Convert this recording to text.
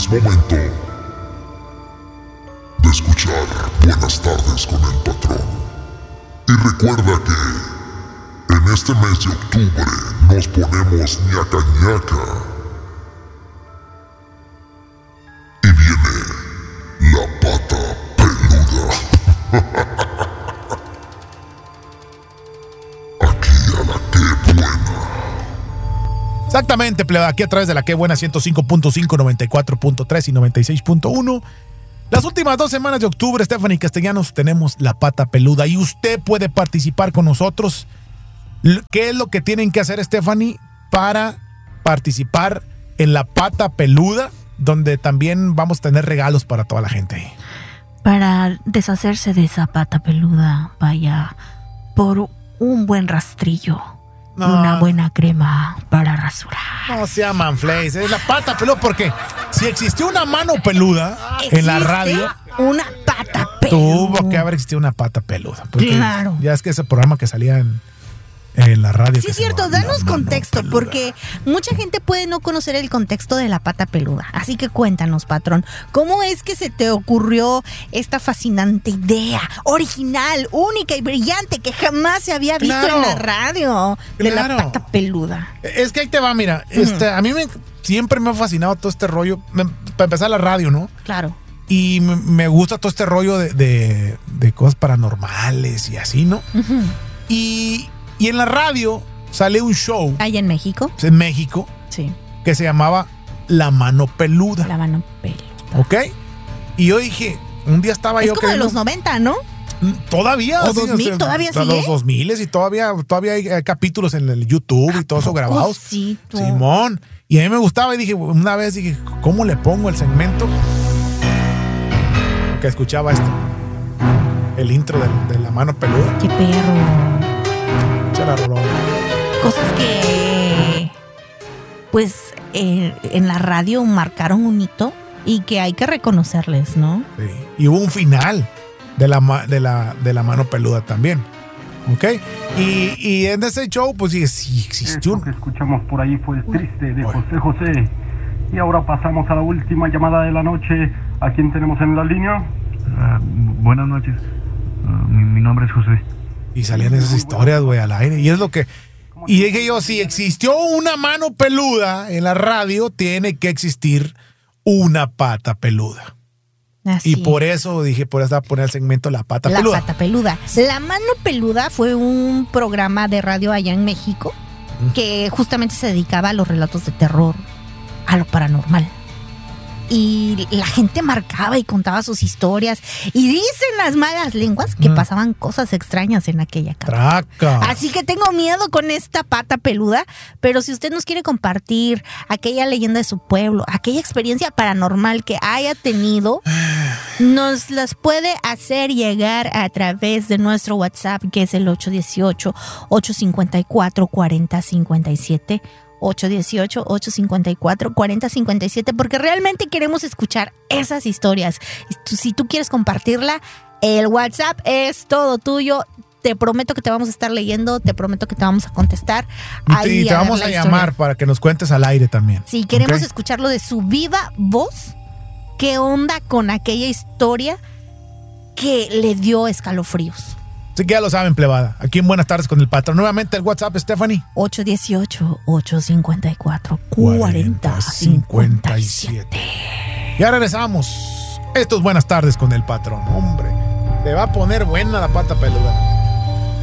Es momento de escuchar Buenas tardes con el patrón. Y recuerda que en este mes de octubre nos ponemos ñaca ñaca. Y viene la pata peluda. Aquí a la que buena. Exactamente, plebe, aquí a través de la que buena 105.5, 94.3 y 96.1. Las últimas 2 semanas de octubre, Stephanie Castellanos, tenemos la pata peluda y usted puede participar con nosotros. ¿Qué es lo que tienen que hacer, Stephanie, para participar en la pata peluda, donde también vamos a tener regalos para toda la gente? Para deshacerse de esa pata peluda, vaya por un buen rastrillo. No. Una buena crema para rasurar. No se llaman flays, es la pata peluda, porque si existió una mano peluda en la radio, una pata peluda. tuvo que haber existido una pata peluda. Claro. Ya es que ese programa que salía en la radio. Sí, es cierto, danos contexto, porque mucha gente puede no conocer el contexto de la pata peluda. Así que cuéntanos, patrón, ¿cómo es que se te ocurrió esta fascinante idea, original, única y brillante, que jamás se había visto en la radio, de la pata peluda? Es que ahí te va, mira, a mí siempre me ha fascinado todo este rollo, para empezar la radio, ¿no? Claro. Y me gusta todo este rollo de cosas paranormales y así, ¿no? Uh-huh. Y en la radio sale un show. ¿Allá en México? En México. Sí. Que se llamaba La Mano Peluda. La Mano Peluda. ¿Ok? Y yo dije, un día estaba yo... Es como de los 90, ¿no? Todavía. ¿O 2000? ¿Todavía sigue? Los 2000 y todavía hay capítulos en el YouTube y todo eso grabados. Cosito. Simón. Y a mí me gustaba y dije, una vez dije, ¿cómo le pongo el segmento? Que escuchaba esto. El intro de La Mano Peluda. ¡Qué perro! Cosas que pues en la radio marcaron un hito y que hay que reconocerles, ¿no? Sí. Y hubo un final de la Mano Peluda también, ¿ok? Y en ese show pues sí existió. Lo que escuchamos por ahí fue Triste de José José. Y ahora pasamos a la última llamada de la noche. ¿A quién tenemos en la línea? Buenas noches. Mi nombre es José. Y salían esas historias, güey, al aire. Y es lo que... Y dije yo, si existió una mano peluda en la radio, tiene que existir una pata peluda. Así. Y por eso dije, por eso poner el segmento La Pata Peluda. La Pata Peluda. La Mano Peluda fue un programa de radio allá en México que justamente se dedicaba a los relatos de terror, a lo paranormal. Y la gente marcaba y contaba sus historias. Y dicen las malas lenguas que pasaban cosas extrañas en aquella casa. Así que tengo miedo con esta pata peluda. Pero si usted nos quiere compartir aquella leyenda de su pueblo, aquella experiencia paranormal que haya tenido, nos las puede hacer llegar a través de nuestro WhatsApp, que es el 818-854-4057. 818-854-4057, porque realmente queremos escuchar esas historias. Si tú quieres compartirla, el WhatsApp es todo tuyo. Te prometo que te vamos a estar leyendo, te prometo que te vamos a contestar. Y te vamos a llamar para que nos cuentes al aire también. Sí, queremos escucharlo de su viva voz. ¿Qué onda con aquella historia que le dio escalofríos? Así que ya lo saben, plebada. Aquí en Buenas Tardes con el Patrón. Nuevamente el WhatsApp, Stephanie. 818-854-4057. Ya regresamos. Esto es Buenas Tardes con el Patrón. Hombre, te va a poner buena la pata peluda.